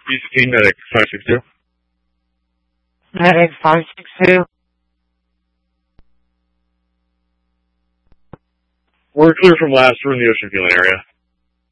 B-16, medic 562. Medic 562. We're clear from last. We're in the Ocean Feeling area.